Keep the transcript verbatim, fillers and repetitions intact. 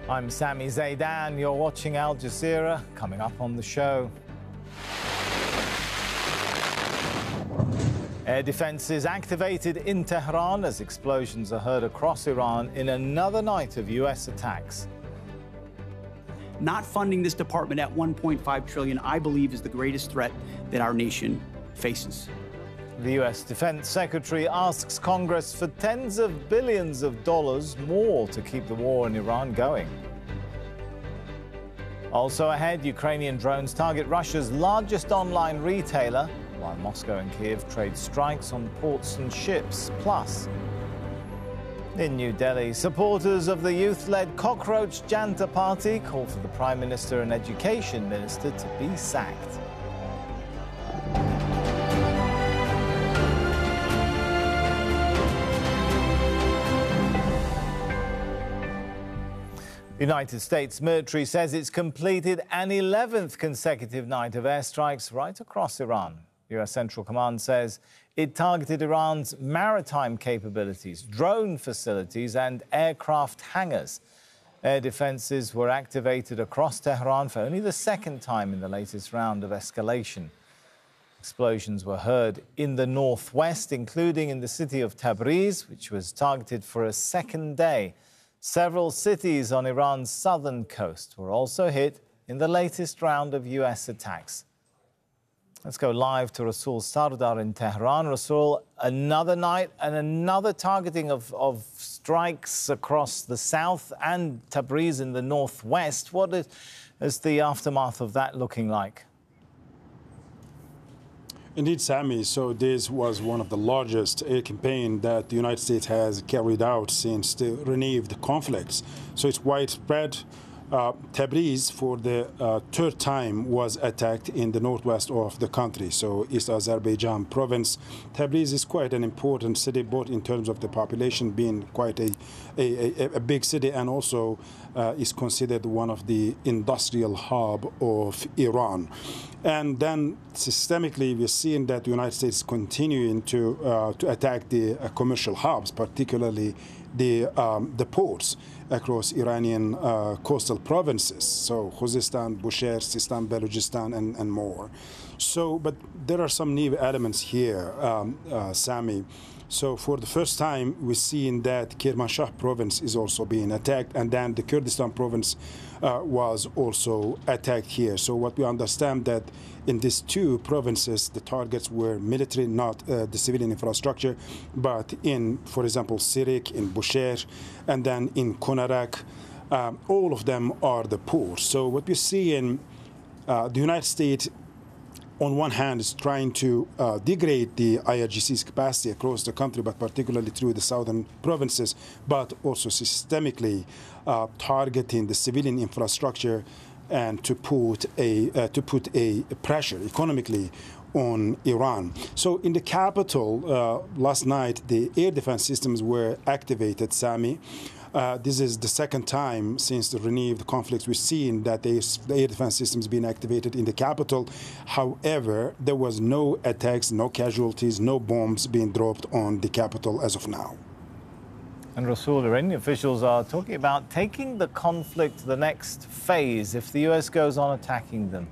I'm Sami Zeidan. You're watching Al Jazeera. Coming up on the show, air defenses activated in Tehran as explosions are heard across Iran in another night of U S attacks. Not funding this department at one point five trillion dollars, I believe, is the greatest threat that our nation faces. The U S Defense Secretary asks Congress for tens of billions of dollars more to keep the war in Iran going. Also ahead, Ukrainian drones target Russia's largest online retailer, while Moscow and Kiev trade strikes on ports and ships. Plus, in New Delhi, supporters of the youth-led Cockroach Janta Party call for the Prime Minister and Education Minister to be sacked. The United States military says it's completed an eleventh consecutive night of airstrikes right across Iran. U S Central Command says it targeted Iran's maritime capabilities, drone facilities and aircraft hangars. Air defenses were activated across Tehran for only the second time in the latest round of escalation. Explosions were heard in the northwest, including in the city of Tabriz, which was targeted for a second day. Several cities on Iran's southern coast were also hit in the latest round of U S attacks. Let's go live to Rasul Sardar in Tehran. Rasul, another night and another targeting of, of strikes across the south and Tabriz in the northwest. What is, is the aftermath of that looking like? Indeed, Sami. So this was one of the largest air campaign that the United States has carried out since the renewed conflicts. So it's widespread. Uh, Tabriz, for the uh, third time, was attacked in the northwest of the country, so East Azerbaijan province. Tabriz is quite an important city, both in terms of the population being quite a, a, a, a big city, and also uh, is considered one of the industrial hub of Iran. And then systemically, we're seeing that the United States is continuing to, uh, to attack the uh, commercial hubs, particularly the, um, the ports across Iranian uh, coastal provinces, so Khuzestan, Bushehr, Sistan, Balochistan, and, and more. So, but there are some new elements here, um, uh, Sami. So for the first time, we're seeing that Kermanshah province is also being attacked, and then the Kurdistan province uh, was also attacked here. So what we understand that in these two provinces, the targets were military, not uh, the civilian infrastructure, but in, for example, Sirik, in Bushehr, and then in Konarak, um, all of them are the ports. So what we see in uh, the United States, on one hand, is trying to uh, degrade the I R G C's capacity across the country, but particularly through the southern provinces, but also systemically uh, targeting the civilian infrastructure and to put a uh, to put a pressure economically on Iran. So in the capital, uh, last night, the air defense systems were activated, Sami. Uh, this is the second time since the renewed conflicts we've seen that the air defense systems being activated in the capital. However, there was no attacks, no casualties, no bombs being dropped on the capital as of now. And Rasul, Iranian officials are talking about taking the conflict to the next phase if the U S goes on attacking them.